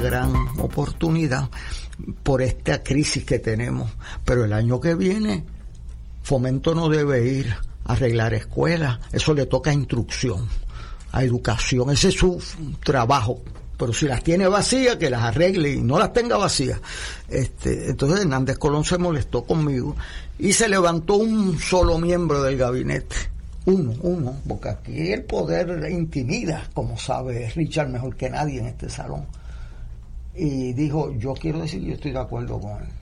gran oportunidad por esta crisis que tenemos. Pero el año que viene, Fomento no debe ir a arreglar escuelas, eso le toca a instrucción, a educación, ese es su trabajo. Pero si las tiene vacías, que las arregle y no las tenga vacías. Entonces Hernández Colón se molestó conmigo y se levantó un solo miembro del gabinete. Uno, porque aquí el poder intimida, como sabe Richard mejor que nadie en este salón. Y dijo, yo quiero decir que yo estoy de acuerdo con él.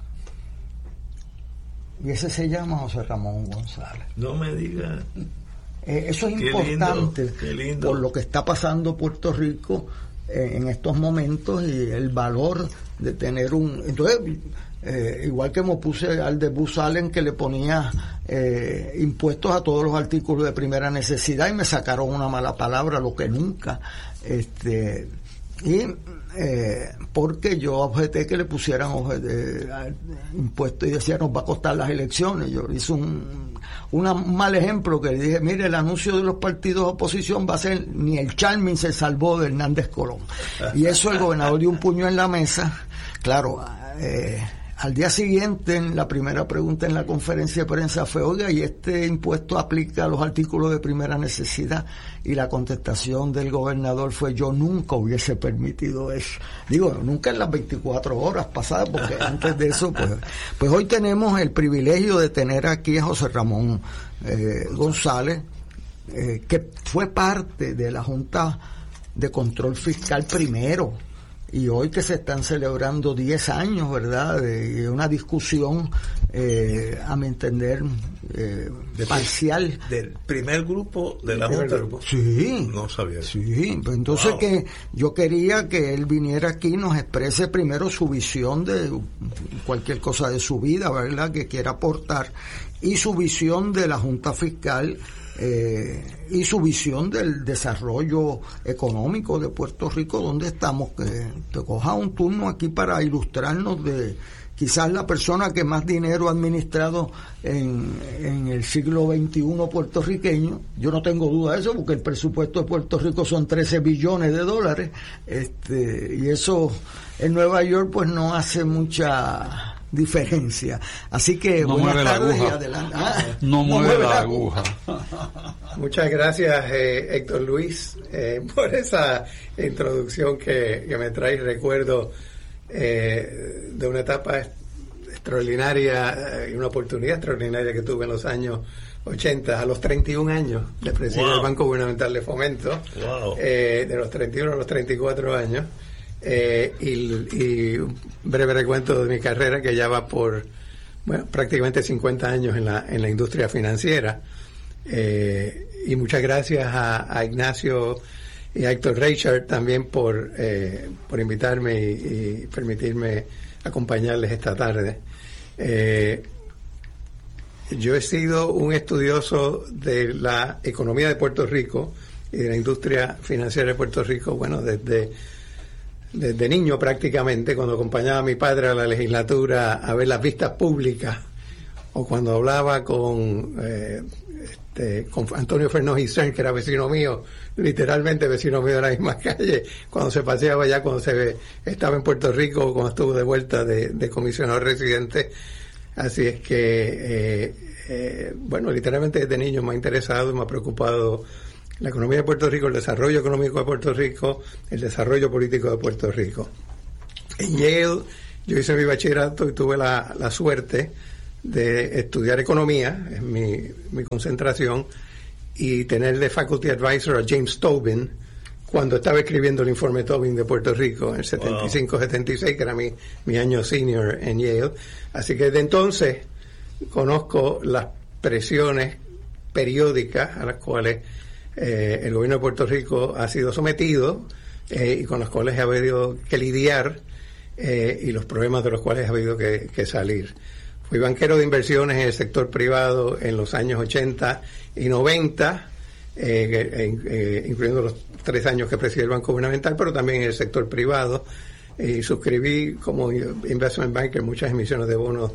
Y ese se llama José Ramón González. No me diga. Eso es importante qué lindo. Por lo que está pasando Puerto Rico en estos momentos y el valor de tener un... Entonces, igual que me puse al de Booz Allen, que le ponía impuestos a todos los artículos de primera necesidad y me sacaron una mala palabra, lo que nunca. Porque yo objeté que le pusieran impuestos y decía nos va a costar las elecciones. Yo hice un mal ejemplo que le dije, mire, el anuncio de los partidos de oposición va a ser ni el Charming se salvó de Hernández Colón. Y eso el gobernador dio un puño en la mesa. Claro, al día siguiente, en la primera pregunta en la conferencia de prensa fue, oiga, ¿y este impuesto aplica a los artículos de primera necesidad? Y la contestación del gobernador fue, yo nunca hubiese permitido eso. Digo, nunca en las 24 horas pasadas, porque antes de eso, pues hoy tenemos el privilegio de tener aquí a José Ramón González, que fue parte de la Junta de Control Fiscal primero. Y hoy que se están celebrando 10 años, ¿verdad?, de una discusión, a mi entender, parcial. ¿Del primer grupo de la Junta? Sí. No sabía eso. Sí, pues entonces wow. Que yo quería que él viniera aquí y nos exprese primero su visión de cualquier cosa de su vida, ¿verdad?, que quiera aportar, y su visión de la Junta Fiscal, y su visión del desarrollo económico de Puerto Rico, donde estamos, que te coja un turno aquí para ilustrarnos de quizás la persona que más dinero ha administrado en el siglo XXI puertorriqueño. Yo no tengo duda de eso, porque el presupuesto de Puerto Rico son 13 billones de dólares, y eso en Nueva York pues no hace mucha diferencia. Así que no buenas tardes y adelante. No mueve la aguja. Muchas gracias, Héctor Luis, por esa introducción que me trae recuerdo de una etapa extraordinaria y una oportunidad extraordinaria que tuve en los años 80, a los 31 años de presidir el Banco Gubernamental de Fomento, de los 31 a los 34 años. Y un breve recuento de mi carrera, que ya va por prácticamente 50 años en la industria financiera, y muchas gracias a Ignacio y a Héctor Richard también por invitarme y permitirme acompañarles esta tarde. Yo he sido un estudioso de la economía de Puerto Rico y de la industria financiera de Puerto Rico, desde niño prácticamente, cuando acompañaba a mi padre a la legislatura a ver las vistas públicas, o cuando hablaba con Antonio Fernández Isern, que era vecino mío, literalmente vecino mío de la misma calle, cuando se paseaba allá, cuando estaba en Puerto Rico, cuando estuvo de vuelta de comisionado residente. Así es que, literalmente desde niño me ha interesado y me ha preocupado la economía de Puerto Rico, el desarrollo económico de Puerto Rico, el desarrollo político de Puerto Rico. En Yale yo hice mi bachillerato y tuve la suerte de estudiar economía, es mi concentración, y tener de faculty advisor a James Tobin cuando estaba escribiendo el informe Tobin de Puerto Rico en el 75-76, que era mi año senior en Yale. Así que desde entonces conozco las presiones periódicas a las cuales el gobierno de Puerto Rico ha sido sometido, y con las cuales ha habido que lidiar, y los problemas de los cuales ha habido que salir. Fui banquero de inversiones en el sector privado en los años 80 y 90, incluyendo los 3 años que presidí el Banco Gubernamental, pero también en el sector privado, y suscribí como investment banker muchas emisiones de bonos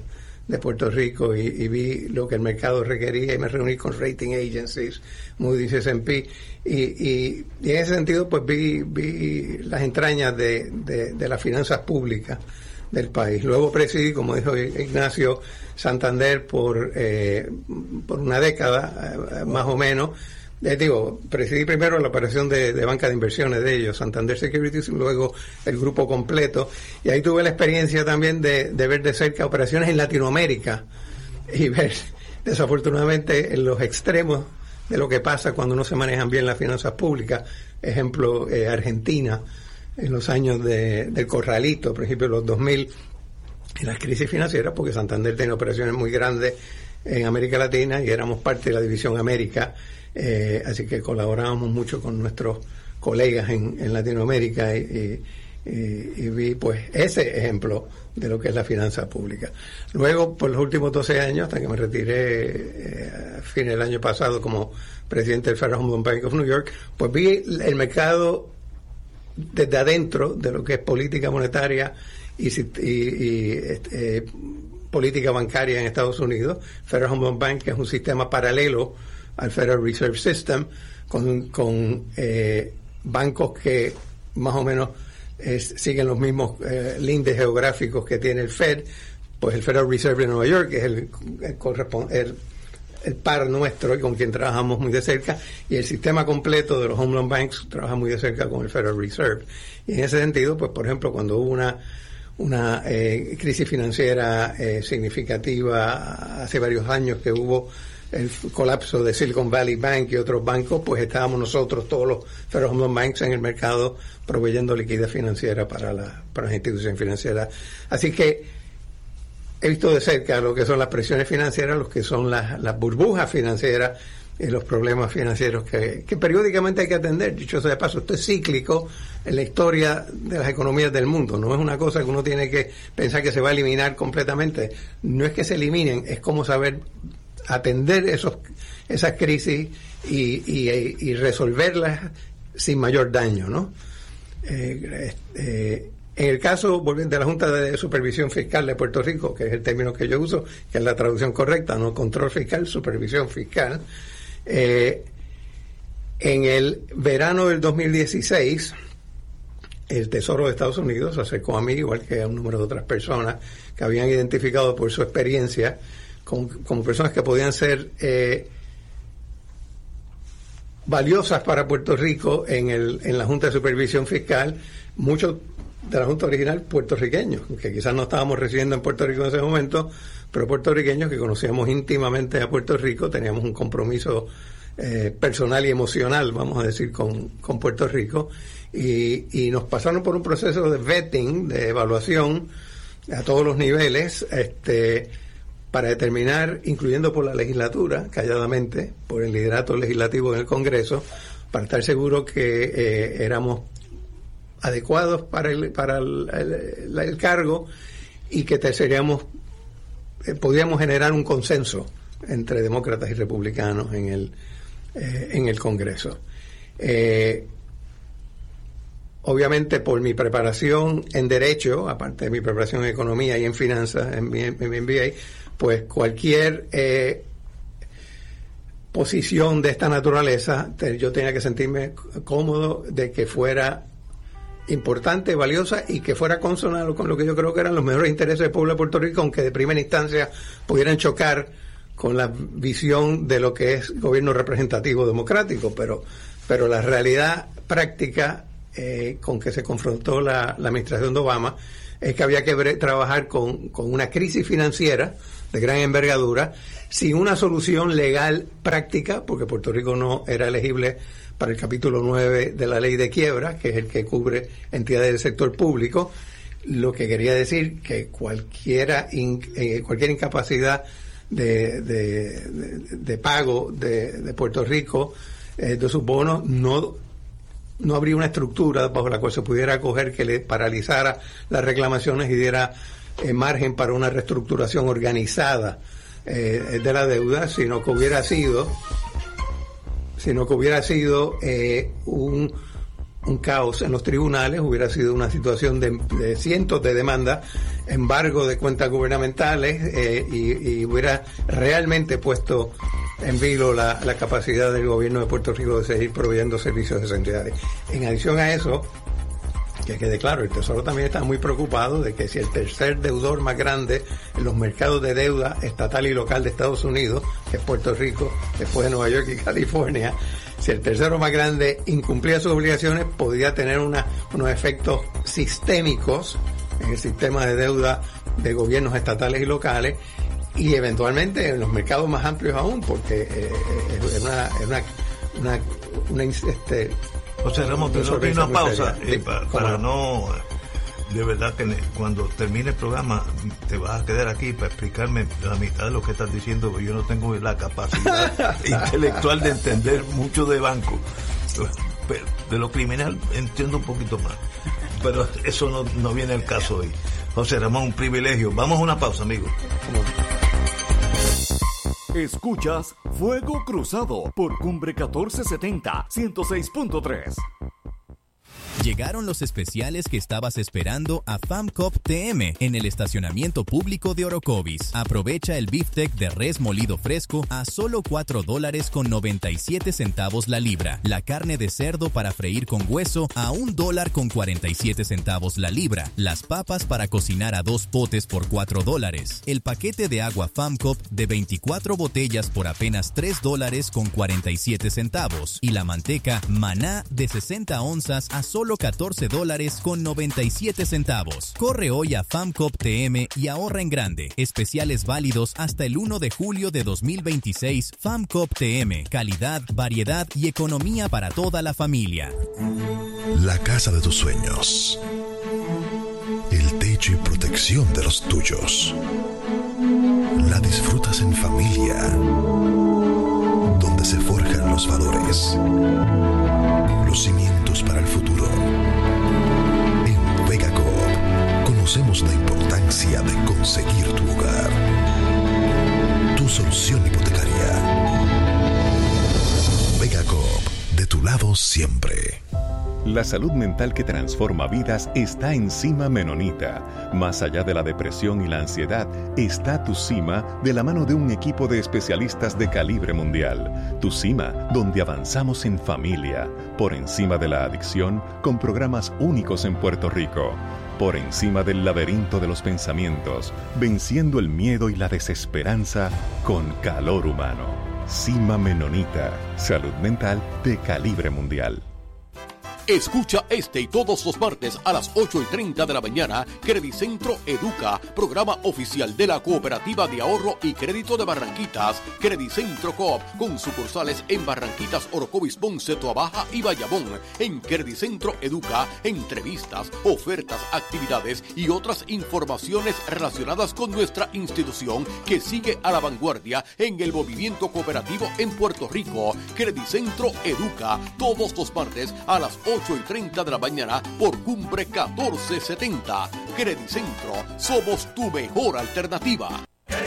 de Puerto Rico y vi lo que el mercado requería y me reuní con rating agencies, Moody's, S&P y en ese sentido pues vi las entrañas de las finanzas públicas del país. Luego presidí, como dijo Ignacio, Santander por una década más o menos. Presidí primero la operación de banca de inversiones de ellos, Santander Securities, y luego el grupo completo. Y ahí tuve la experiencia también de ver de cerca operaciones en Latinoamérica y ver, desafortunadamente, en los extremos de lo que pasa cuando no se manejan bien las finanzas públicas. Ejemplo, Argentina, en los años del Corralito, por ejemplo, los 2000, en las crisis financieras, porque Santander tiene operaciones muy grandes en América Latina y éramos parte de la División América. Así que colaborábamos mucho con nuestros colegas en Latinoamérica y vi pues ese ejemplo de lo que es la finanza pública. Luego, por los últimos 12 años, hasta que me retiré a fin del año pasado como presidente del Federal Home Loan Bank of New York, pues vi el mercado desde adentro de lo que es política monetaria y política bancaria en Estados Unidos. Federal Home Loan Bank, que es un sistema paralelo al Federal Reserve System, con bancos que más o menos siguen los mismos lindes geográficos que tiene el Fed. Pues el Federal Reserve de Nueva York es el par nuestro y con quien trabajamos muy de cerca, y el sistema completo de los Home Loan Banks trabaja muy de cerca con el Federal Reserve. Y en ese sentido, pues por ejemplo, cuando hubo una crisis financiera significativa hace varios años, que hubo el colapso de Silicon Valley Bank y otros bancos, pues estábamos nosotros, todos los Federal Home Loan Banks, en el mercado proveyendo liquidez financiera para las instituciones financieras. Así que he visto de cerca lo que son las presiones financieras, lo que son las burbujas financieras y los problemas financieros que periódicamente hay que atender. Dicho sea de paso, esto es cíclico en la historia de las economías del mundo. No es una cosa que uno tiene que pensar que se va a eliminar completamente. No es que se eliminen, es como saber atender esas crisis y resolverlas sin mayor daño, ¿no? En el caso, volviendo a la Junta de Supervisión Fiscal de Puerto Rico, que es el término que yo uso, que es la traducción correcta, no control fiscal, supervisión fiscal, en el verano del 2016, el Tesoro de Estados Unidos se acercó a mí, igual que a un número de otras personas que habían identificado por su experiencia como personas que podían ser valiosas para Puerto Rico en la Junta de Supervisión Fiscal, muchos de la Junta original puertorriqueños, que quizás no estábamos residiendo en Puerto Rico en ese momento, pero puertorriqueños que conocíamos íntimamente a Puerto Rico, teníamos un compromiso personal y emocional, vamos a decir, con Puerto Rico, y nos pasaron por un proceso de vetting, de evaluación a todos los niveles, para determinar, incluyendo por la legislatura, calladamente, por el liderato legislativo en el Congreso, para estar seguro que éramos adecuados para el cargo y que podíamos generar un consenso entre demócratas y republicanos en el Congreso. Obviamente, por mi preparación en Derecho, aparte de mi preparación en Economía y en Finanzas, en mi MBA, pues cualquier posición de esta naturaleza, yo tenía que sentirme cómodo de que fuera importante, valiosa y que fuera consona con lo que yo creo que eran los mejores intereses del pueblo de Puerto Rico, aunque de primera instancia pudieran chocar con la visión de lo que es gobierno representativo democrático, pero la realidad práctica con que se confrontó la administración de Obama es que había que trabajar con una crisis financiera de gran envergadura sin una solución legal práctica, porque Puerto Rico no era elegible para el capítulo 9 de la ley de quiebra, que es el que cubre entidades del sector público, lo que quería decir que cualquier incapacidad de pago de Puerto Rico de sus bonos no habría una estructura bajo la cual se pudiera acoger que le paralizara las reclamaciones y diera margen para una reestructuración organizada de la deuda, sino que hubiera sido un un caos en los tribunales, hubiera sido una situación de cientos de demandas, embargo de cuentas gubernamentales, y hubiera realmente puesto en vilo la capacidad del gobierno de Puerto Rico de seguir proveyendo servicios esenciales. En adición a eso, que quede claro, el Tesoro también está muy preocupado de que si el tercer deudor más grande en los mercados de deuda estatal y local de Estados Unidos, que es Puerto Rico, después de Nueva York y California, si el tercero más grande incumplía sus obligaciones, podría tener unos efectos sistémicos en el sistema de deuda de gobiernos estatales y locales, y eventualmente en los mercados más amplios aún, porque es una José Ramón, tengo que ir a una pausa para no... De verdad que cuando termine el programa te vas a quedar aquí para explicarme la mitad de lo que estás diciendo, porque yo no tengo la capacidad intelectual de entender mucho de banco. Pero de lo criminal entiendo un poquito más. Pero eso no viene al caso hoy. José Ramón, un privilegio. Vamos a una pausa, amigos. Escuchas Fuego Cruzado por Cumbre 1470, 106.3. Llegaron los especiales que estabas esperando a FAMCOP TM en el estacionamiento público de Orocovis. Aprovecha el beefsteak de res molido fresco a solo $4.97 la libra. La carne de cerdo para freír con hueso a $1.47 la libra. Las papas para cocinar a 2 potes por $4. El paquete de agua FAMCOP de 24 botellas por apenas $3.47. Y la manteca Maná de 60 onzas a solo $14.97. Corre hoy a FAMCOP TM y ahorra en grande. Especiales válidos hasta el 1 de julio de 2026. FAMCOP TM. Calidad, variedad y economía para toda la familia. La casa de tus sueños. El techo y protección de los tuyos. La disfrutas en familia. Donde se forjan los valores. Los cimientos para el futuro. En Vega Coop conocemos la importancia de conseguir tu hogar. Tu solución hipotecaria. Vega Coop, de tu lado siempre. La salud mental que transforma vidas está en Cima Menonita. Más allá de la depresión y la ansiedad, está Tu Cima de la mano de un equipo de especialistas de calibre mundial. Tu Cima, donde avanzamos en familia, por encima de la adicción, con programas únicos en Puerto Rico. Por encima del laberinto de los pensamientos, venciendo el miedo y la desesperanza con calor humano. Cima Menonita, salud mental de calibre mundial. Escucha este y todos los martes a las 8:30 de la mañana, Credicentro Educa, programa oficial de la Cooperativa de Ahorro y Crédito de Barranquitas, Credicentro Coop, con sucursales en Barranquitas, Orocovis, Ponce, Toabaja y Bayamón. En Credicentro Educa, entrevistas, ofertas, actividades y otras informaciones relacionadas con nuestra institución que sigue a la vanguardia en el movimiento cooperativo en Puerto Rico. Credicentro Educa, todos los martes a las 8:30 de la mañana por Cumbre 1470. Credicentro, somos tu mejor alternativa.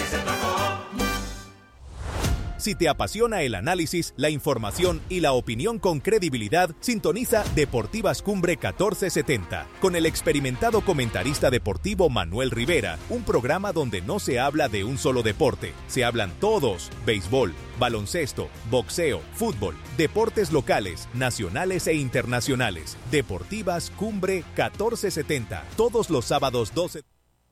Si te apasiona el análisis, la información y la opinión con credibilidad, sintoniza Deportivas Cumbre 1470 con el experimentado comentarista deportivo Manuel Rivera, un programa donde no se habla de un solo deporte, se hablan todos: béisbol, baloncesto, boxeo, fútbol, deportes locales, nacionales e internacionales. Deportivas Cumbre 1470, todos los sábados 12.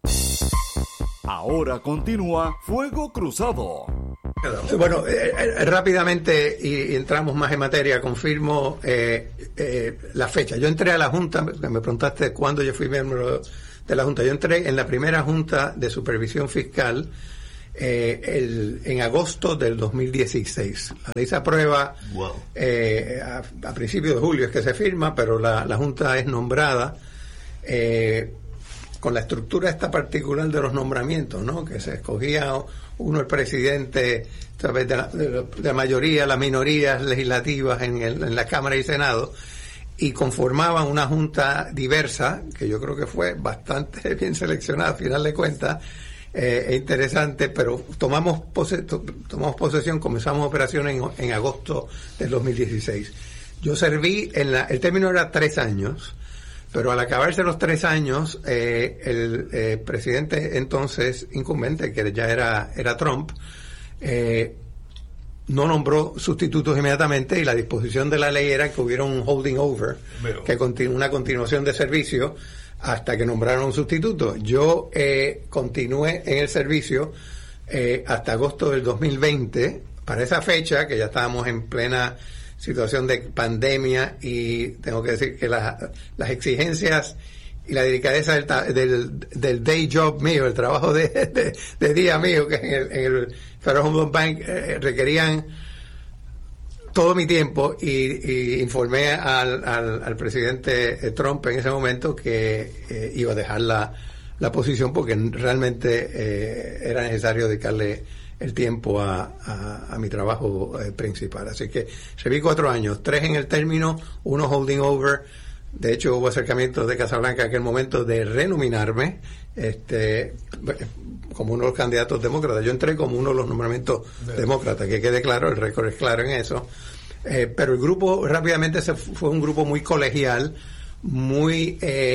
Ahora continúa Fuego Cruzado. Bueno, rápidamente y entramos más en materia. Confirmo la fecha. Yo entré a la Junta, me preguntaste cuándo yo fui miembro de la Junta. Yo entré en la primera Junta de Supervisión Fiscal en agosto del 2016. La ley se aprueba a principios de julio es que se firma, pero la Junta es nombrada con la estructura esta particular de los nombramientos, ¿no? Que se escogía uno el presidente a través de la mayoría, las minorías legislativas en la Cámara y Senado, y conformaban una junta diversa, que yo creo que fue bastante bien seleccionada, a final de cuentas, interesante, pero tomamos posesión, comenzamos operaciones en agosto del 2016. Yo serví, el término era 3 años, pero al acabarse los 3 años, el presidente entonces incumbente, que ya era Trump, no nombró sustitutos inmediatamente, y la disposición de la ley era que hubiera un holding over, una continuación de servicio hasta que nombraron un sustituto. Yo continué en el servicio hasta agosto del 2020. Para esa fecha, que ya estábamos en plena situación de pandemia, y tengo que decir que las exigencias y la delicadeza del day job mío, el trabajo de día mío, que en el Federal Home Loan Bank, requerían todo mi tiempo, y informé al presidente Trump en ese momento que iba a dejar la posición, porque realmente era necesario dedicarle el tiempo a mi trabajo principal. Así que serví 4 años, 3 en el término, 1 holding over. De hecho, hubo acercamientos de Casablanca en aquel momento de renominarme como uno de los candidatos demócratas. Yo entré como uno de los nombramientos demócratas, que quede claro, el récord es claro en eso. Pero el grupo rápidamente fue un grupo muy colegial, muy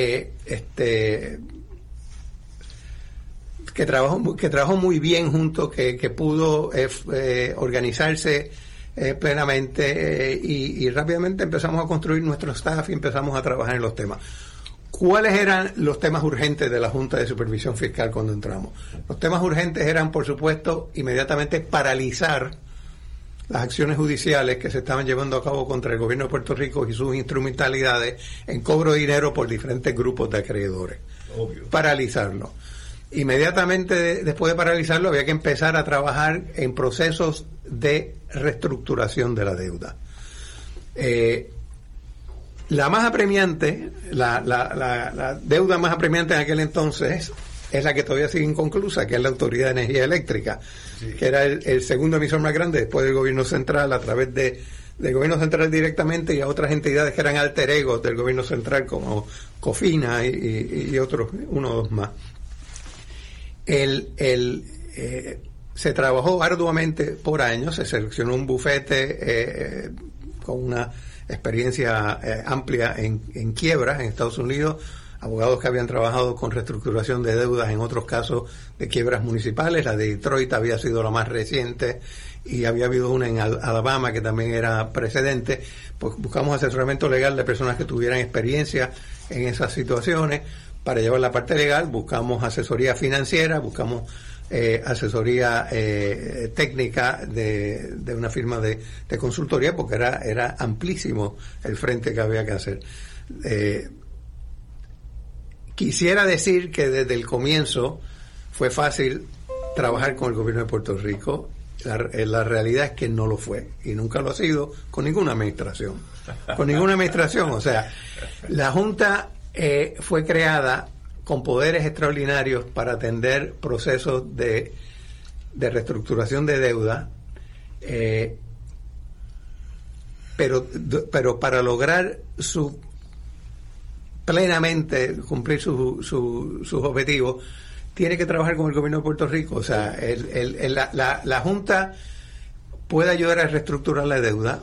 que trabajó muy bien junto, que pudo organizarse plenamente, y rápidamente empezamos a construir nuestro staff y empezamos a trabajar en los temas. ¿Cuáles eran los temas urgentes de la Junta de Supervisión Fiscal cuando entramos? Los temas urgentes eran, por supuesto, inmediatamente paralizar las acciones judiciales que se estaban llevando a cabo contra el gobierno de Puerto Rico y sus instrumentalidades en cobro de dinero por diferentes grupos de acreedores. Obvio. Paralizarlo. Inmediatamente después de paralizarlo, había que empezar a trabajar en procesos de reestructuración de la deuda. La más apremiante, la deuda más apremiante en aquel entonces es la que todavía sigue inconclusa, que es la Autoridad de Energía Eléctrica, que era el segundo emisor más grande después del gobierno central, a través del gobierno central directamente, y a otras entidades que eran alter egos del gobierno central, como Cofina y otros, 1 o 2 más. Se trabajó arduamente por años, se seleccionó un bufete con una experiencia amplia en quiebras en Estados Unidos, abogados que habían trabajado con reestructuración de deudas en otros casos de quiebras municipales. La de Detroit había sido la más reciente, y había habido una en Alabama que también era precedente. Pues buscamos asesoramiento legal de personas que tuvieran experiencia en esas situaciones para llevar la parte legal. Buscamos asesoría financiera, buscamos asesoría técnica de una firma de consultoría, porque era amplísimo el frente que había que hacer. Quisiera decir que desde el comienzo fue fácil trabajar con el gobierno de Puerto Rico. La realidad es que no lo fue, y nunca lo ha sido con ninguna administración. O sea, la Junta fue creada con poderes extraordinarios para atender procesos de reestructuración de deuda, pero para lograr plenamente cumplir sus objetivos, tiene que trabajar con el gobierno de Puerto Rico. O sea, la Junta puede ayudar a reestructurar la deuda,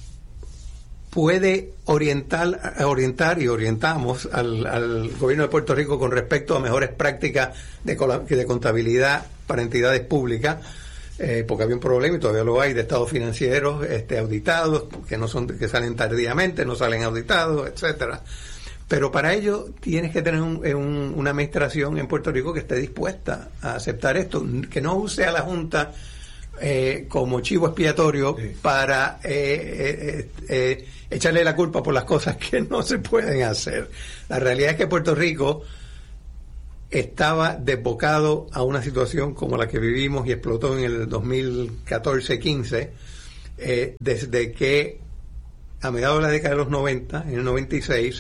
puede orientar y orientamos al gobierno de Puerto Rico con respecto a mejores prácticas de contabilidad para entidades públicas, porque había un problema, y todavía lo hay, de estados financieros auditados que salen tardíamente, no salen auditados, etcétera. Pero para ello tienes que tener una administración en Puerto Rico que esté dispuesta a aceptar esto, que no use a la Junta como chivo expiatorio para echarle la culpa por las cosas que no se pueden hacer. La realidad es que Puerto Rico estaba desbocado a una situación como la que vivimos y explotó en el 2014-15, desde que a mediados de la década de los 90, en el 96,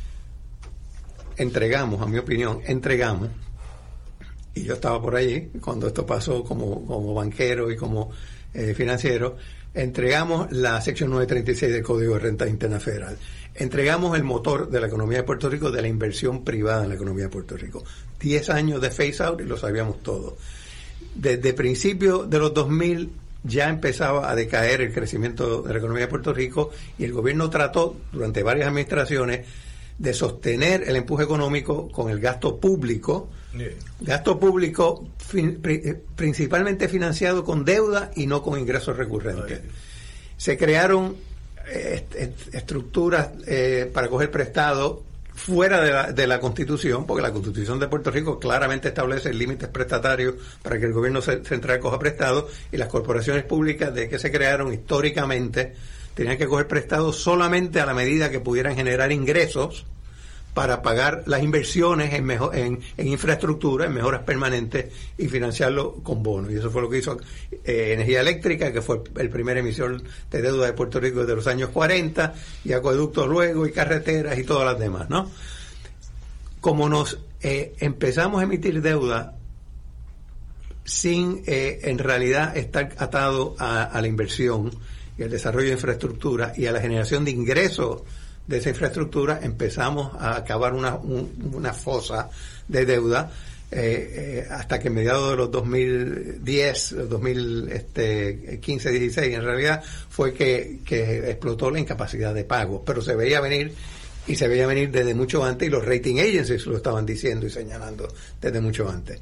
a mi opinión, y yo estaba por allí cuando esto pasó como banquero y como financiero, entregamos la sección 936 del Código de Renta Interna Federal. Entregamos el motor de la economía de Puerto Rico, de la inversión privada en la economía de Puerto Rico. 10 años de phase out y lo sabíamos todo. Desde principios de los 2000 ya empezaba a decaer el crecimiento de la economía de Puerto Rico, y el gobierno trató durante varias administraciones de sostener el empuje económico con el gasto público, principalmente financiado con deuda y no con ingresos recurrentes. Se crearon estructuras para coger prestado fuera de la Constitución, porque la Constitución de Puerto Rico claramente establece límites prestatarios para que el gobierno central coja prestado, y las corporaciones públicas de que se crearon históricamente tenían que coger prestado solamente a la medida que pudieran generar ingresos para pagar las inversiones en infraestructura, en mejoras permanentes, y financiarlo con bonos. Y eso fue lo que hizo Energía Eléctrica, que fue el primer emisor de deuda de Puerto Rico desde los años 40, y acueductos luego, y carreteras, y todas las demás, ¿no? Como nos empezamos a emitir deuda sin en realidad estar atado a la inversión y al desarrollo de infraestructura y a la generación de ingresos de esa infraestructura, empezamos a cavar una fosa de deuda hasta que en mediados de los 2010, 2015-16, en realidad fue que explotó la incapacidad de pago, pero se veía venir, y se veía venir desde mucho antes, y los rating agencies lo estaban diciendo y señalando desde mucho antes.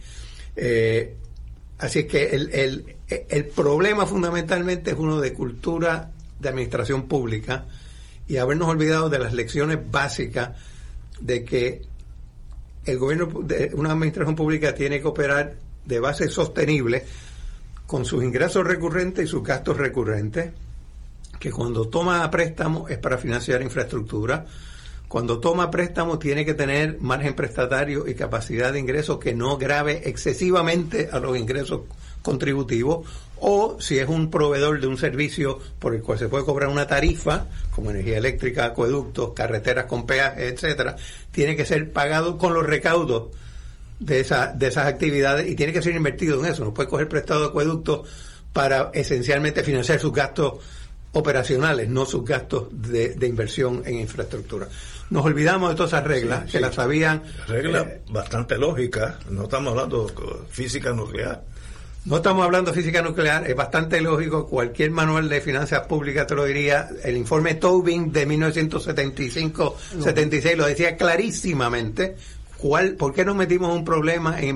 Así es que el problema fundamentalmente es uno de cultura de administración pública, y habernos olvidado de las lecciones básicas de que el gobierno, una administración pública, tiene que operar de base sostenible con sus ingresos recurrentes y sus gastos recurrentes, que cuando toma préstamo es para financiar infraestructura. Cuando toma préstamo tiene que tener margen prestatario y capacidad de ingresos que no grave excesivamente a los ingresos contributivos, o si es un proveedor de un servicio por el cual se puede cobrar una tarifa, como energía eléctrica, acueductos, carreteras con peaje, etcétera, tiene que ser pagado con los recaudos de esas actividades, y tiene que ser invertido en eso. No puede coger prestado de acueductos para esencialmente financiar sus gastos operacionales, no sus gastos de inversión en infraestructura. Nos olvidamos de todas esas reglas, que las sabían. Reglas bastante lógicas, no estamos hablando de física nuclear. No estamos hablando de física nuclear, es bastante lógico, cualquier manual de finanzas públicas te lo diría. El informe Tobin de 1975-76 lo decía clarísimamente. ¿Por qué nos metimos en un problema en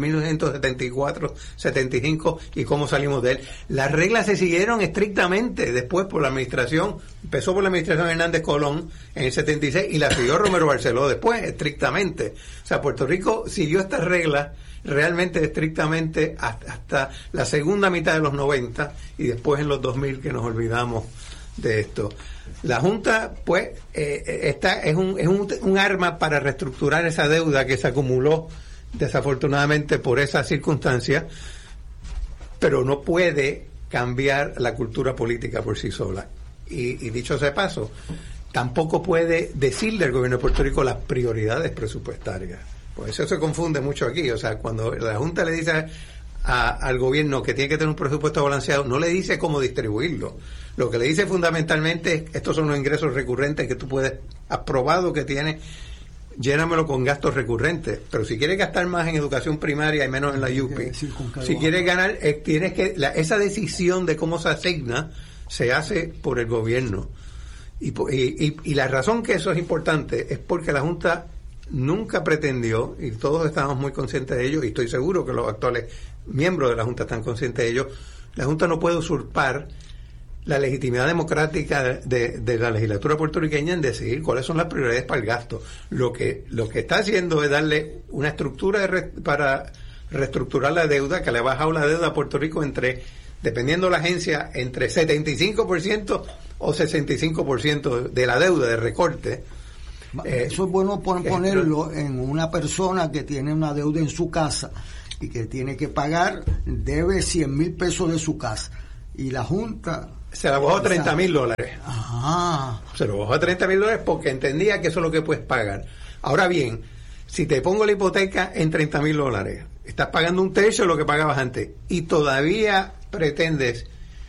1974-75 y cómo salimos de él? Las reglas se siguieron estrictamente después por la administración, empezó por la administración Hernández Colón en el 76 y la siguió Romero Barceló después estrictamente. O sea, Puerto Rico siguió estas reglas realmente estrictamente hasta la segunda mitad de los 90 y después en los 2000 que nos olvidamos de esto. La Junta, pues, es un arma para reestructurar esa deuda que se acumuló desafortunadamente por esas circunstancias, pero no puede cambiar la cultura política por sí sola. Y dicho sea de paso, tampoco puede decirle al gobierno de Puerto Rico las prioridades presupuestarias. Pues eso se confunde mucho aquí. O sea, cuando la Junta le dice al gobierno que tiene que tener un presupuesto balanceado, no le dice cómo distribuirlo. Lo que le dice fundamentalmente es: estos son los ingresos recurrentes que tú puedes, aprobado que tienes, llénamelo con gastos recurrentes. Pero si quieres gastar más en educación primaria y menos en la UPI, si quieres ganar, tienes que, esa decisión de cómo se asigna se hace por el gobierno. Y la razón que eso es importante es porque la Junta nunca pretendió, y todos estamos muy conscientes de ello, y estoy seguro que los actuales miembros de la Junta están conscientes de ello. La Junta no puede usurpar la legitimidad democrática de la legislatura puertorriqueña en decidir cuáles son las prioridades para el gasto. Lo que está haciendo es darle una estructura para reestructurar la deuda, que le ha bajado la deuda a Puerto Rico dependiendo de la agencia, entre 75% o 65% de la deuda de recorte. Eso es bueno ponerlo en una persona que tiene una deuda en su casa y que tiene que pagar, debe 100,000 pesos de su casa, y la Junta se la bajó a $30,000. Ajá. Se lo bajó a $30,000 porque entendía que eso es lo que puedes pagar. Ahora bien, si te pongo la hipoteca en $30,000, estás pagando un tercio de lo que pagabas antes, y todavía pretendes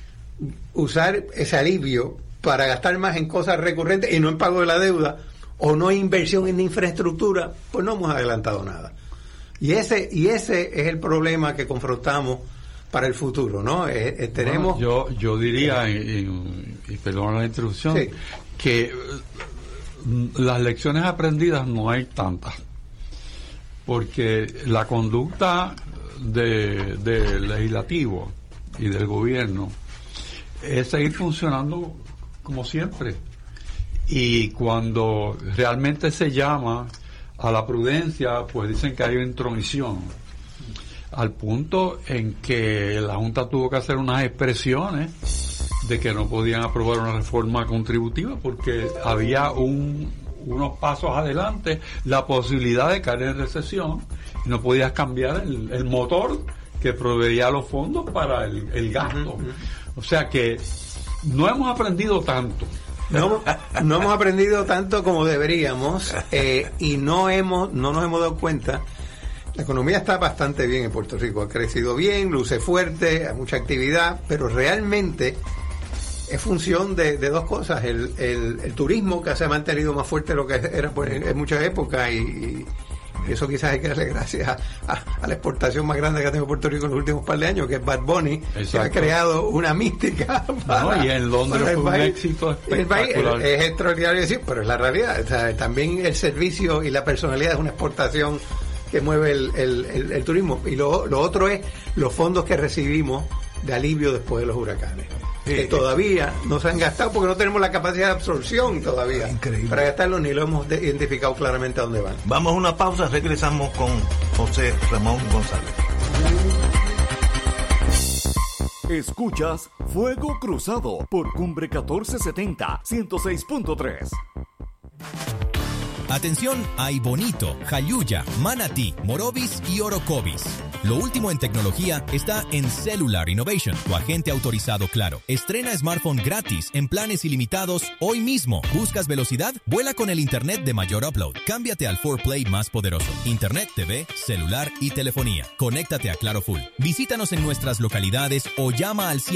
usar ese alivio para gastar más en cosas recurrentes y no en pago de la deuda, o no hay inversión en infraestructura, pues no hemos adelantado nada. Y ese es el problema que confrontamos para el futuro, ¿no? Tenemos... Bueno, yo diría, y perdón la interrupción, sí, que las lecciones aprendidas no hay tantas, porque la conducta del legislativo y del gobierno es seguir funcionando como siempre, y cuando realmente se llama a la prudencia, pues dicen que hay intromisión, al punto en que la Junta tuvo que hacer unas expresiones de que no podían aprobar una reforma contributiva porque había unos pasos adelante, la posibilidad de caer en recesión, y no podías cambiar el motor que proveía los fondos para el gasto. O sea que no hemos aprendido tanto. No hemos aprendido tanto como deberíamos, y no nos hemos dado cuenta. La economía está bastante bien en Puerto Rico, ha crecido bien, luce fuerte, hay mucha actividad, pero realmente es función de dos cosas: el turismo, que se ha mantenido más fuerte de lo que era en muchas épocas, y eso quizás hay que darle gracias a la exportación más grande que ha tenido Puerto Rico en los últimos par de años, que es Bad Bunny. Exacto. Que ha creado una mística y en Londres fue un éxito espectacular. Es extraordinario decir, pero es la realidad. O sea, también el servicio y la personalidad es una exportación que mueve el turismo. Y lo otro es los fondos que recibimos de alivio después de los huracanes, que todavía no se han gastado porque no tenemos la capacidad de absorción todavía. Increíble. Para gastarlos, ni lo hemos identificado claramente a dónde van. Vamos a una pausa, regresamos con José Ramón González. Escuchas Fuego Cruzado por Cumbre 1470, 106.3. Atención a Ibonito, Jayuya, Manatí, Morovis y Orocovis. Lo último en tecnología está en Cellular Innovation, tu agente autorizado Claro. Estrena smartphone gratis en planes ilimitados hoy mismo. ¿Buscas velocidad? Vuela con el internet de mayor upload. Cámbiate al 4Play más poderoso. Internet, TV, celular y telefonía. Conéctate a Claro Full. Visítanos en nuestras localidades o llama al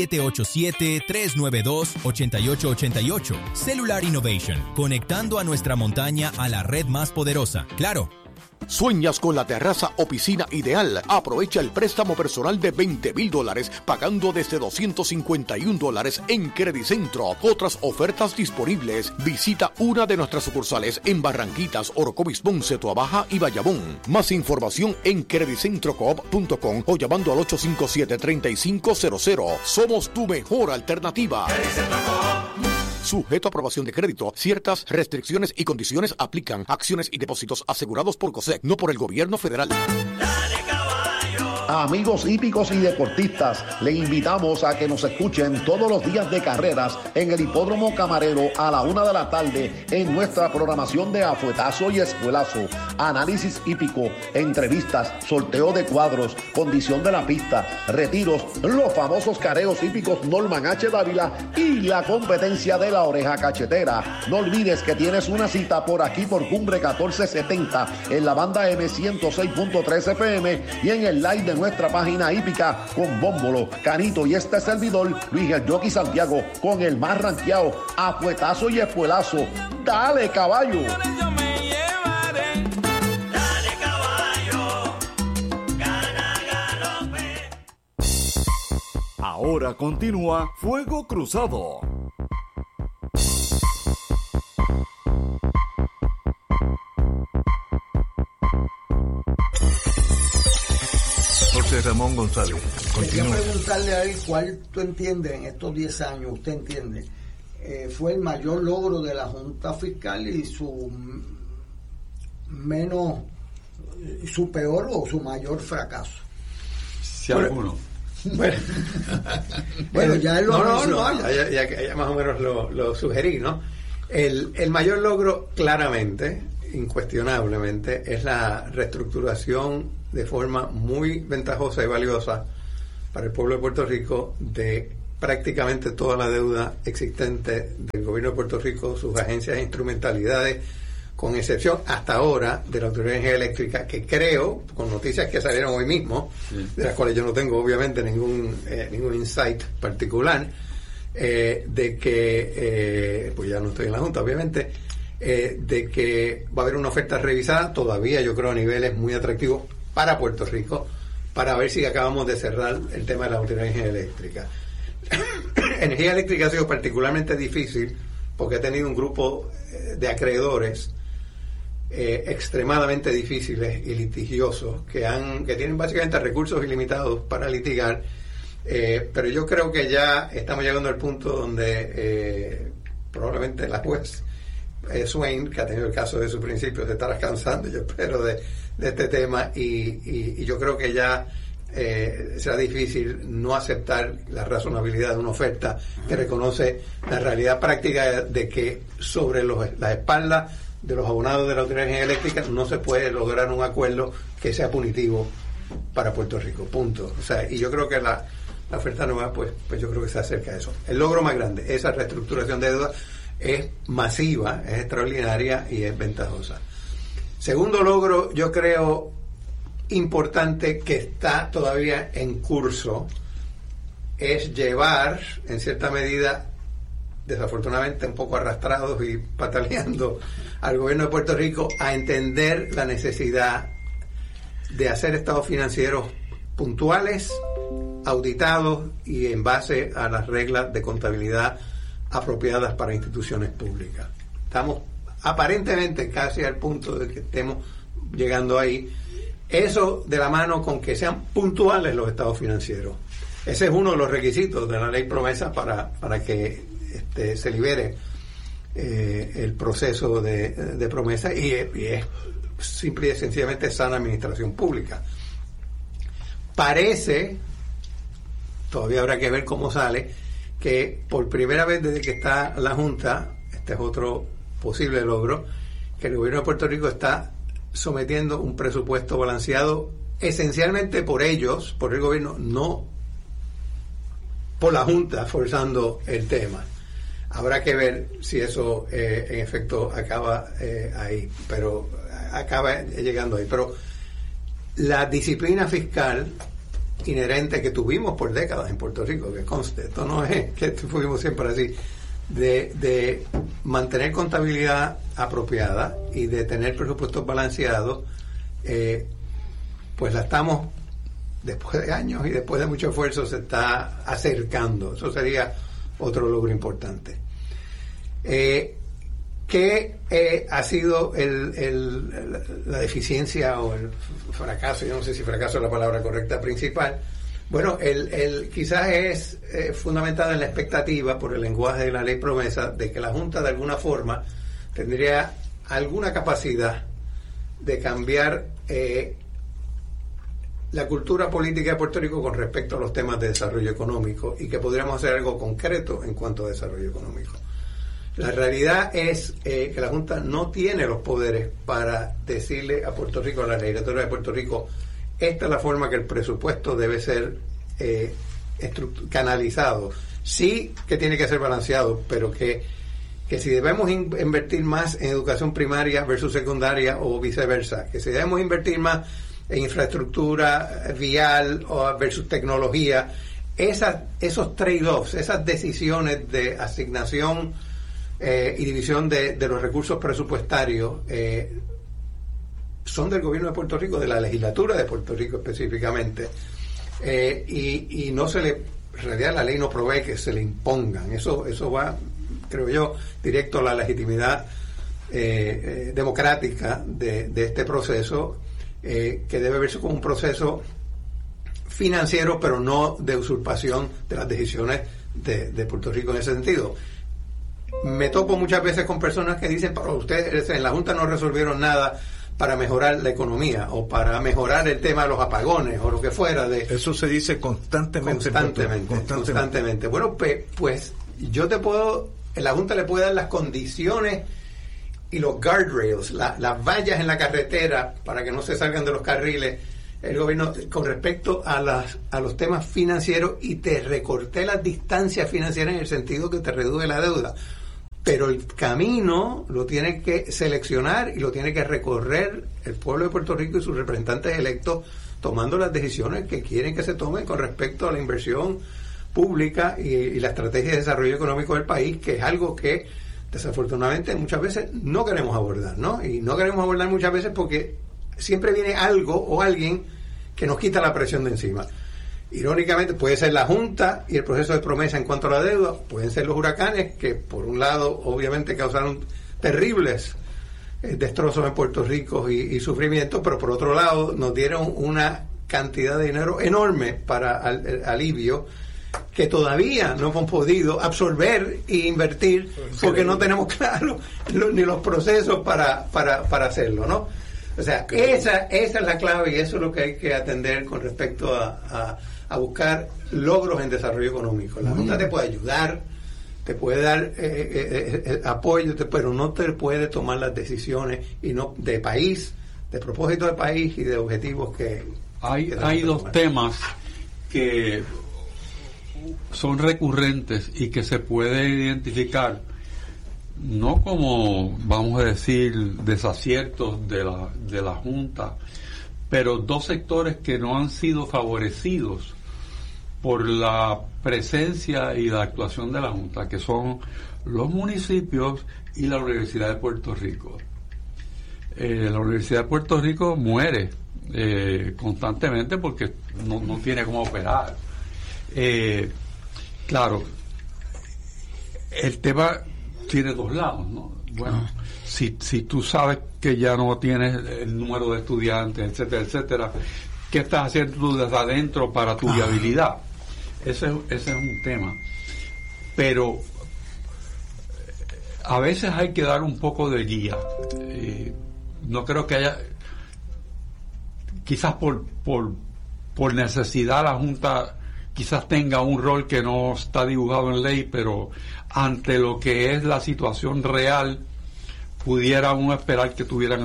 787-392-8888. Cellular Innovation, conectando a nuestra montaña a la red más poderosa. Claro. ¿Sueñas con la terraza o piscina ideal? Aprovecha el préstamo personal de $20,000 pagando desde $251 en Credicentro. Otras ofertas disponibles. Visita una de nuestras sucursales en Barranquitas, Orocovis, Ponce, Toabaja y Bayamón. Más información en credicentrocoop.com o llamando al 857-3500. Somos tu mejor alternativa. Sujeto a aprobación de crédito. Ciertas restricciones y condiciones aplican. Acciones y depósitos asegurados por COSEC, no por el gobierno federal. Amigos hípicos y deportistas, le invitamos a que nos escuchen todos los días de carreras en el Hipódromo Camarero a la 1 de la tarde en nuestra programación de Afuetazo y Espuelazo, análisis hípico, entrevistas, sorteo de cuadros, condición de la pista, retiros, los famosos careos hípicos Norman H. Dávila y la competencia de la oreja cachetera. No olvides que tienes una cita por aquí por Cumbre 1470 en la banda M106.3 FM y en el live de nuestra página hípica con Bómbolo, Canito y este servidor, Luis el Jockey Santiago, con el más ranqueado, Afuetazo y Espuelazo. ¡Dale, caballo! Ahora continúa Fuego Cruzado. José Ramón González. Quería preguntarle a él cuál tú entiendes en estos 10 años, usted entiende, fue el mayor logro de la Junta Fiscal y su peor o su mayor fracaso. Si alguno. Bueno, ya él ya más o menos lo sugerí, ¿no? El mayor logro, claramente, incuestionablemente, es la reestructuración de forma muy ventajosa y valiosa para el pueblo de Puerto Rico de prácticamente toda la deuda existente del gobierno de Puerto Rico, sus agencias e instrumentalidades, con excepción hasta ahora de la Autoridad de Energía Eléctrica, que creo, con noticias que salieron hoy mismo, de las cuales yo no tengo obviamente ningún insight particular, de que, pues ya no estoy en la Junta obviamente, de que va a haber una oferta revisada, todavía yo creo a niveles muy atractivos para Puerto Rico, para ver si acabamos de cerrar el tema de la energía eléctrica. Energía eléctrica ha sido particularmente difícil porque ha tenido un grupo de acreedores extremadamente difíciles y litigiosos que tienen básicamente recursos ilimitados para litigar, pero yo creo que ya estamos llegando al punto donde probablemente la juez Swain, que ha tenido el caso de su principio, se estará cansando, yo espero, de este tema, y yo creo que ya será difícil no aceptar la razonabilidad de una oferta que reconoce la realidad práctica de que sobre las espaldas de los abonados de la Autoridad de Energía Eléctrica no se puede lograr un acuerdo que sea punitivo para Puerto Rico, punto. O sea, y yo creo que la oferta nueva pues yo creo que se acerca a eso. El logro más grande, esa reestructuración de deuda, es masiva, es extraordinaria y es ventajosa. Segundo logro, yo creo importante, que está todavía en curso, es llevar, en cierta medida, desafortunadamente un poco arrastrados y pataleando al gobierno de Puerto Rico, a entender la necesidad de hacer estados financieros puntuales, auditados y en base a las reglas de contabilidad apropiadas para instituciones públicas. Estamos aparentemente casi al punto de que estemos llegando ahí. Eso de la mano con que sean puntuales los estados financieros. Ese es uno de los requisitos de la ley promesa para que se libere el proceso de promesa, y es simple y sencillamente sana administración pública. Parece, todavía habrá que ver cómo sale, que por primera vez desde que está la Junta, este es otro posible logro, que el gobierno de Puerto Rico está sometiendo un presupuesto balanceado esencialmente por ellos, por el gobierno, no por la Junta forzando el tema. Habrá que ver si eso en efecto acaba ahí, pero acaba llegando ahí. Pero la disciplina fiscal inherente que tuvimos por décadas en Puerto Rico, que conste, esto no es que fuimos siempre así, de mantener contabilidad apropiada y de tener presupuestos balanceados, pues la estamos, después de años y después de mucho esfuerzo, se está acercando. Eso sería otro logro importante. ¿Qué ha sido la deficiencia o el fracaso? Yo no sé si fracaso es la palabra correcta principal. Bueno, quizás es fundamentada en la expectativa, por el lenguaje de la ley promesa, de que la Junta de alguna forma tendría alguna capacidad de cambiar la cultura política de Puerto Rico con respecto a los temas de desarrollo económico, y que podríamos hacer algo concreto en cuanto a desarrollo económico. La realidad es que la Junta no tiene los poderes para decirle a Puerto Rico, a la legislatura de Puerto Rico, esta es la forma que el presupuesto debe ser canalizado. Sí que tiene que ser balanceado, pero que si debemos invertir más en educación primaria versus secundaria o viceversa, que si debemos invertir más en infraestructura vial o versus tecnología, esos trade-offs, esas decisiones de asignación y división de los recursos presupuestarios son del gobierno de Puerto Rico, de la legislatura de Puerto Rico específicamente, y no se le, en realidad la ley no provee que se le impongan. Eso va, creo yo, directo a la legitimidad democrática de este proceso, que debe verse como un proceso financiero, pero no de usurpación de las decisiones de Puerto Rico en ese sentido. Me topo muchas veces con personas que dicen, pero ustedes en la Junta no resolvieron nada para mejorar la economía o para mejorar el tema de los apagones o lo que fuera. Eso se dice constantemente. Bueno, pues yo la Junta le puede dar las condiciones y los guardrails, las vallas en la carretera para que no se salgan de los carriles el gobierno con respecto a los temas financieros, y te recorté las distancias financieras en el sentido que te reduce la deuda. Pero el camino lo tiene que seleccionar y lo tiene que recorrer el pueblo de Puerto Rico y sus representantes electos, tomando las decisiones que quieren que se tomen con respecto a la inversión pública y la estrategia de desarrollo económico del país, que es algo que desafortunadamente muchas veces no queremos abordar, ¿no? Y no queremos abordar muchas veces porque siempre viene algo o alguien que nos quita la presión de encima. Irónicamente, puede ser la Junta y el proceso de promesa en cuanto a la deuda, pueden ser los huracanes, que por un lado obviamente causaron terribles destrozos en Puerto Rico y sufrimientos, pero por otro lado nos dieron una cantidad de dinero enorme para alivio que todavía no hemos podido absorber e invertir porque no tenemos claro ni los procesos para hacerlo, ¿no? O sea, esa es la clave y eso es lo que hay que atender con respecto a buscar logros en desarrollo económico. La Junta te puede ayudar, te puede dar apoyo, pero no te puede tomar las decisiones y no de país, de propósito de país y de objetivos que hay dos temas que son recurrentes y que se puede identificar no como, vamos a decir, desaciertos de la Junta, pero dos sectores que no han sido favorecidos por la presencia y la actuación de la Junta, que son los municipios y la Universidad de Puerto Rico. La Universidad de Puerto Rico muere constantemente porque no tiene cómo operar. Claro, el tema tiene dos lados, ¿no? Bueno, si tú sabes que ya no tienes el número de estudiantes, etcétera, etcétera, ¿qué estás haciendo tú desde adentro para tu viabilidad? Ese es un tema. Pero a veces hay que dar un poco de guía. No creo que haya, quizás por necesidad la Junta quizás tenga un rol que no está dibujado en ley, pero ante lo que es la situación real pudiera uno esperar que tuvieran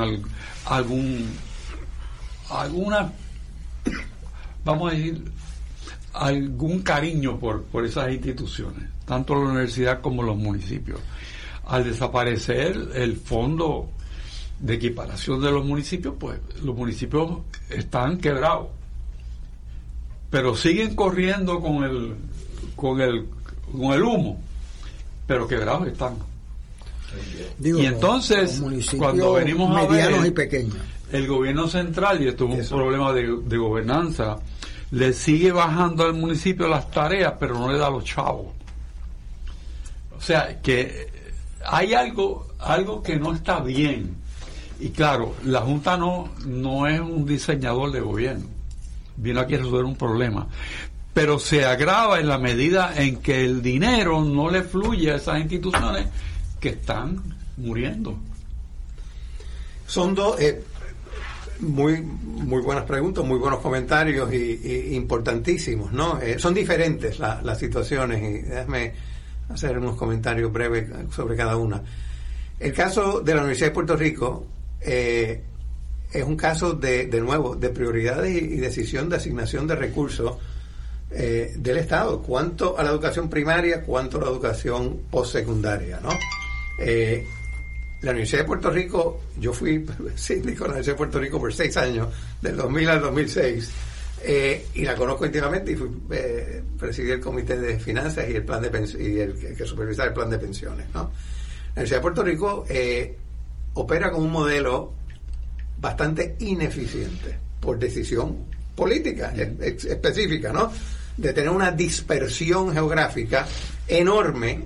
alguna, vamos a decir, algún cariño por esas instituciones, tanto la universidad como los municipios. Al desaparecer el fondo de equiparación de los municipios, pues los municipios están quebrados, pero siguen corriendo con el humo, pero quebrados están. Digo, y entonces cuando venimos a ver y pequeños, el gobierno central, y esto es un problema de gobernanza, le sigue bajando al municipio las tareas, pero no le da a los chavos. O sea que hay algo que no está bien. Y claro, la Junta no es un diseñador de gobierno, vino aquí a resolver un problema, pero se agrava en la medida en que el dinero no le fluye a esas instituciones que están muriendo. Son dos muy buenas preguntas, muy buenos comentarios y importantísimos, ¿no? Son diferentes las situaciones y déjame hacer unos comentarios breves sobre cada una. El caso de la Universidad de Puerto Rico es un caso de nuevo de prioridades y decisión de asignación de recursos del Estado, cuánto a la educación primaria, cuánto a la educación postsecundaria, ¿no? La Universidad de Puerto Rico, yo fui síndico de la Universidad de Puerto Rico por 6 años, del 2000 al 2006, y la conozco íntimamente y presidí el comité de finanzas y el plan de y el que supervisaba el plan de pensiones, ¿no? La Universidad de Puerto Rico opera con un modelo bastante ineficiente por decisión política específica, ¿no? De tener una dispersión geográfica enorme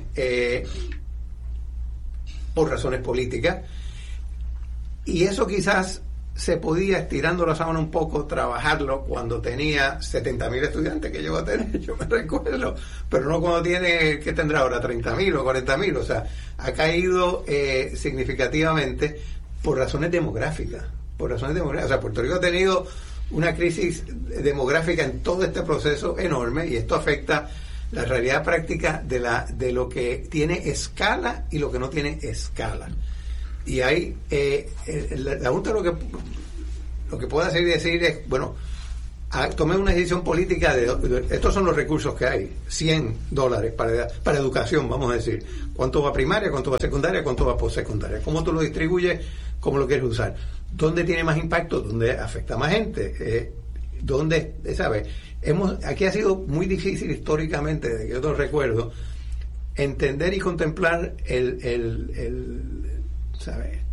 por razones políticas, y eso quizás se podía, estirando la sábana un poco, trabajarlo cuando tenía 70.000 estudiantes, que llegó a tener, yo me recuerdo, pero no cuando tiene, que tendrá ahora 30.000 o 40.000, o sea, ha caído significativamente por razones demográficas, o sea, Puerto Rico ha tenido una crisis demográfica en todo este proceso enorme, y esto afecta la realidad práctica de lo que tiene escala y lo que no tiene escala. Y hay la Junta lo que puede hacer y decir es, bueno, tomé una decisión política de estos son los recursos que hay, $100 para educación, vamos a decir, cuánto va a primaria, cuánto va a secundaria, cuánto va a postsecundaria, cómo tú lo distribuyes, cómo lo quieres usar, dónde tiene más impacto, dónde afecta a más gente, dónde, ¿sabes? Aquí ha sido muy difícil históricamente, desde que yo te recuerdo, entender y contemplar ¿sabes?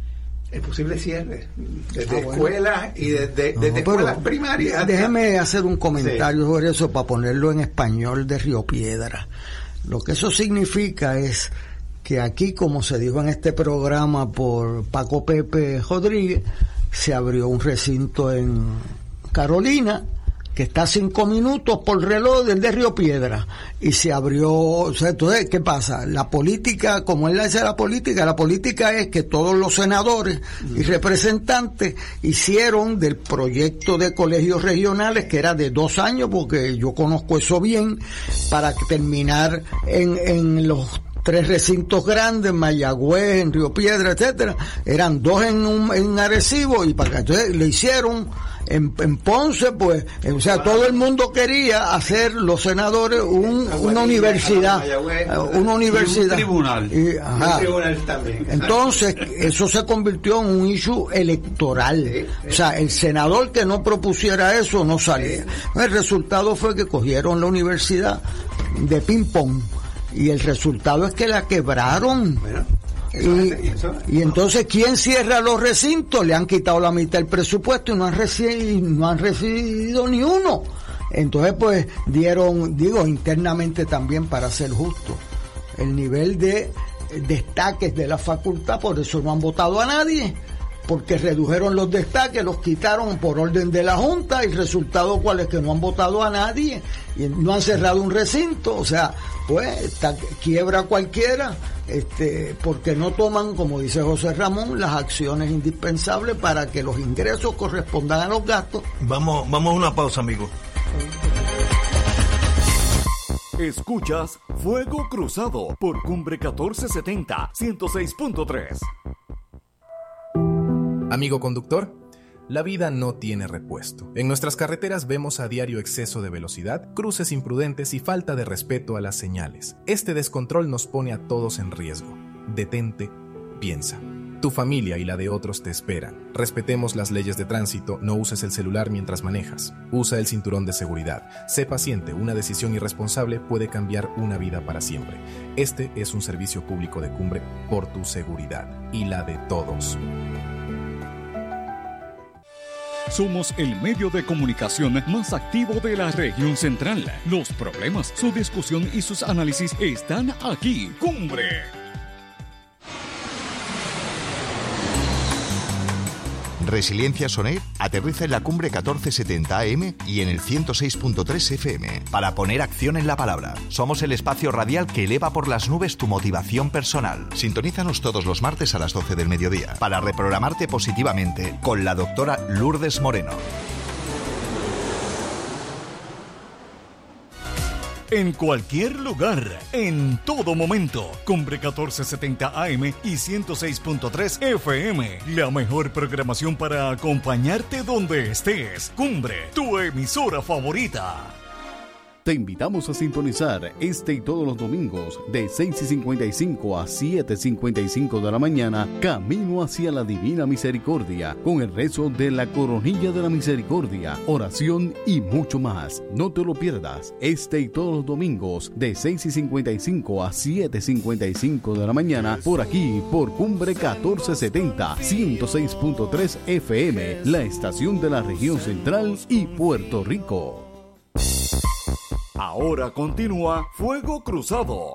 el posible cierre desde escuelas y desde escuelas primarias. Déjeme hacer un comentario sobre eso para ponerlo en español de Río Piedra. Lo que eso significa es que aquí, como se dijo en este programa por Paco Pepe Rodríguez, se abrió un recinto en Carolina que está a 5 minutos por reloj desde Río Piedra, y se abrió, o sea, entonces, ¿qué pasa? La política, como él dice, la política es que todos los senadores y representantes hicieron del proyecto de colegios regionales, que era de 2 años, porque yo conozco eso bien, para terminar en los 3 recintos grandes, en Mayagüez, en Río Piedra, etcétera, eran 2 en Arecibo, y para acá, entonces le hicieron en Ponce, pues, o sea, todo el mundo quería hacer los senadores una universidad, un tribunal. Un tribunal también. Entonces, eso se convirtió en un issue electoral. O sea, el senador que no propusiera eso no salía. El resultado fue que cogieron la universidad de ping-pong, y el resultado es que la quebraron. Y entonces, ¿quién cierra los recintos? Le han quitado la mitad del presupuesto y no han recibido ni uno. Entonces, pues, internamente también, para ser justo, el nivel de destaques de la facultad, por eso no han votado a nadie, porque redujeron los destaques, los quitaron por orden de la Junta, y el resultado cuál es, que no han votado a nadie y no han cerrado un recinto. O sea, pues quiebra cualquiera, porque no toman, como dice José Ramón, las acciones indispensables para que los ingresos correspondan a los gastos. Vamos a una pausa, amigos. Escuchas Fuego Cruzado por Cumbre 1470, 106.3. Amigo conductor, la vida no tiene repuesto. En nuestras carreteras vemos a diario exceso de velocidad, cruces imprudentes y falta de respeto a las señales. Este descontrol nos pone a todos en riesgo. Detente, piensa. Tu familia y la de otros te esperan. Respetemos las leyes de tránsito, no uses el celular mientras manejas. Usa el cinturón de seguridad. Sé paciente, una decisión irresponsable puede cambiar una vida para siempre. Este es un servicio público de Cumbre por tu seguridad y la de todos. Somos el medio de comunicación más activo de la región central. Los problemas, su discusión y sus análisis están aquí. Cumbre. Resiliencia Sonair aterriza en la Cumbre 1470 AM y en el 106.3 FM para poner acción en la palabra. Somos el espacio radial que eleva por las nubes tu motivación personal. Sintonízanos todos los martes a las 12 del mediodía para reprogramarte positivamente con la doctora Lourdes Moreno. En cualquier lugar, en todo momento. Cumbre 1470 AM y 106.3 FM. La mejor programación para acompañarte donde estés. Cumbre, tu emisora favorita. Te invitamos a sintonizar este y todos los domingos de 6:55 a 7:55 de la mañana, Camino hacia la Divina Misericordia, con el rezo de la Coronilla de la Misericordia, oración y mucho más. No te lo pierdas, este y todos los domingos de 6:55 a 7:55 de la mañana, por aquí, por Cumbre 1470, 106.3 FM, la estación de la región central y Puerto Rico. Ahora continúa Fuego Cruzado.